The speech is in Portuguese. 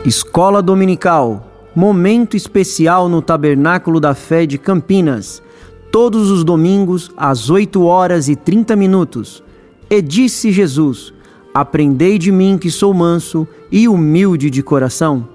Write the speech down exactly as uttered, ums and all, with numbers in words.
Escola Dominical, momento especial no Tabernáculo da Fé de Campinas, todos os domingos às oito horas e trinta minutos. E disse Jesus: aprendei de mim que sou manso e humilde de coração,